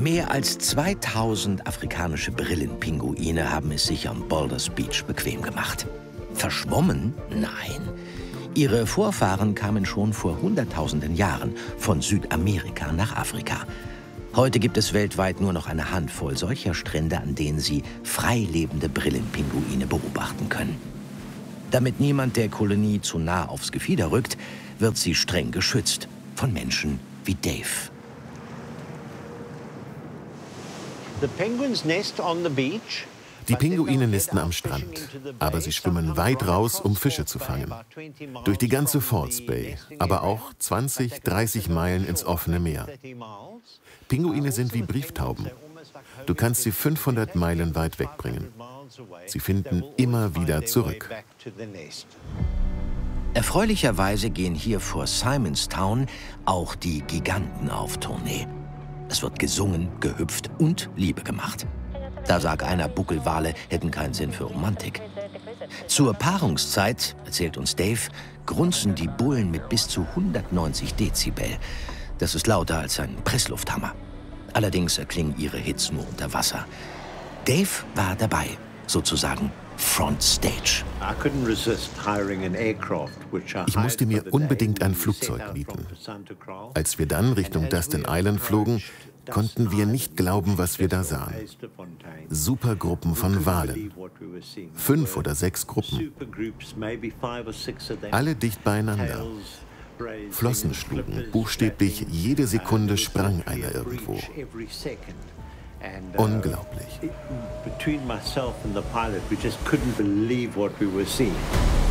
Mehr als 2000 afrikanische Brillenpinguine haben es sich am Boulders Beach bequem gemacht. Verschwommen? Nein. Ihre Vorfahren kamen schon vor hunderttausenden Jahren von Südamerika nach Afrika. Heute gibt es weltweit nur noch eine Handvoll solcher Strände, an denen Sie freilebende Brillenpinguine beobachten können. Damit niemand der Kolonie zu nah aufs Gefieder rückt, wird sie streng geschützt von Menschen wie Dave. Die Pinguine nisten am Strand, aber sie schwimmen weit raus, um Fische zu fangen. Durch die ganze False Bay, aber auch 20, 30 Meilen ins offene Meer. Pinguine sind wie Brieftauben. Du kannst sie 500 Meilen weit wegbringen. Sie finden immer wieder zurück. Erfreulicherweise gehen hier vor Simonstown auch die Giganten auf Tournee. Es wird gesungen, gehüpft und Liebe gemacht. Da sagt einer, Buckelwale hätten keinen Sinn für Romantik. Zur Paarungszeit, erzählt uns Dave, grunzen die Bullen mit bis zu 190 Dezibel. Das ist lauter als ein Presslufthammer. Allerdings erklingen ihre Hits nur unter Wasser. Dave war dabei, sozusagen Frontstage. Ich musste mir unbedingt ein Flugzeug mieten. Als wir dann Richtung Dustin Island flogen, konnten wir nicht glauben, was wir da sahen. Supergruppen von Walen. 5 oder 6 Gruppen. Alle dicht beieinander. Flossen schlugen, buchstäblich jede Sekunde sprang einer irgendwo. Unglaublich. Between myself and the pilot, we just couldn't believe what we were seeing.